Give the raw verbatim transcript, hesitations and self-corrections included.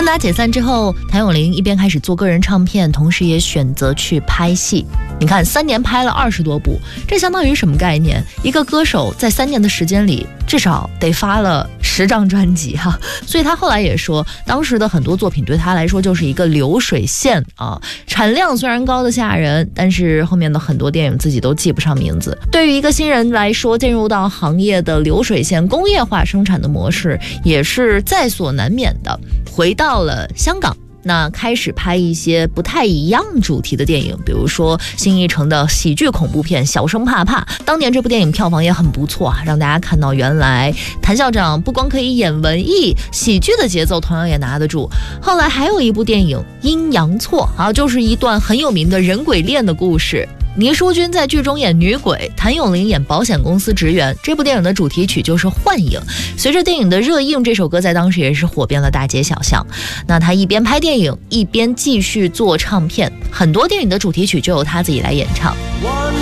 混打解散之后，谭咏麟一边开始做个人唱片，同时也选择去拍戏。你看，三年拍了二十多部，这相当于什么概念？一个歌手在三年的时间里，至少得发了十张专辑哈。所以他后来也说，当时的很多作品对他来说就是一个流水线啊，产量虽然高的吓人，但是后面的很多电影自己都记不上名字。对于一个新人来说，进入到行业的流水线工业化生产的模式，也是在所难免的。回到了香港，那开始拍一些不太一样主题的电影，比如说新艺城的喜剧恐怖片《小生怕怕》，当年这部电影票房也很不错啊，让大家看到原来谭校长不光可以演文艺，喜剧的节奏同样也拿得住。后来还有一部电影《阴阳错》啊，就是一段很有名的人鬼恋的故事。倪淑君在剧中演女鬼，谭咏麟演保险公司职员。这部电影的主题曲就是《幻影》，随着电影的热映，这首歌在当时也是火遍了大街小巷。那他一边拍电影，一边继续做唱片，很多电影的主题曲就由他自己来演唱。